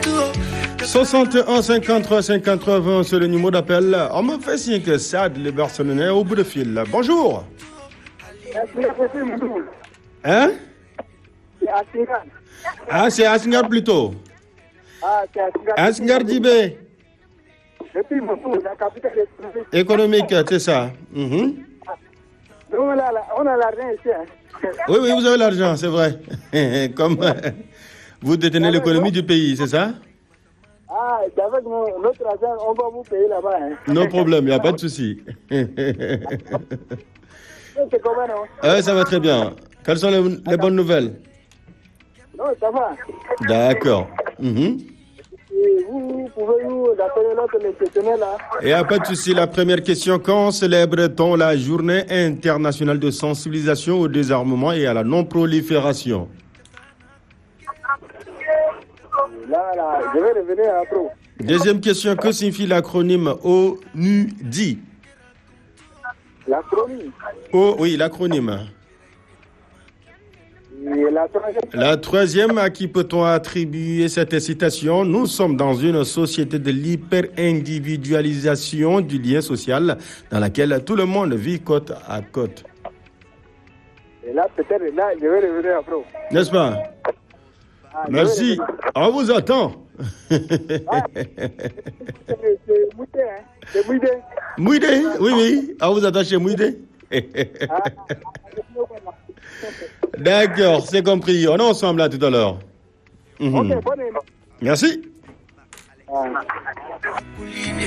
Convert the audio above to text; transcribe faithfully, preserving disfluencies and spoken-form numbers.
soixante et un cinquante-trois cinquante-trois vingt, c'est le numéro d'appel. On me fait signe que Sad, le Barcelonais, au bout de fil. Bonjour. Hein? Ah, c'est Asngar plutôt. Ah, c'est Asngar. Asngar Dibé. Depuis Moscou, la capitale économique, c'est ça. Mm-hmm. On a l'argent ici. Hein. Oui, oui, vous avez l'argent, c'est vrai. Comme vous détenez l'économie du pays, c'est ça? Ah, avec notre argent, on va vous payer là-bas. Hein. No problème, il n'y a pas de souci. C'est comment, non? Oui, ça va très bien. Quelles sont les, les bonnes nouvelles? Non, ça va. D'accord. Mm-hmm. Et vous pouvez nous appeler l'autre questionnaire là? Il n'y a pas de souci. La première question, quand célèbre-t-on la journée internationale de sensibilisation au désarmement et à la non-prolifération? Là, là, je vais revenir après. Deuxième question, que signifie l'acronyme O N U D I? L'acronyme? Oh, oui, l'acronyme. Et la troisième? La troisième, à qui peut-on attribuer cette citation? Nous sommes dans une société de l'hyper-individualisation du lien social dans laquelle tout le monde vit côte à côte. Et là, peut-être, là, je vais revenir après. N'est-ce pas? Ah, merci. On vous attend. Ah, c'est Mouidé, hein? C'est Mouidé. Mouidé, oui, oui. On vous attend chez Mouidé. Ah, d'accord, c'est compris. On est ensemble là tout à l'heure. Mm-hmm. Okay, merci. Ah.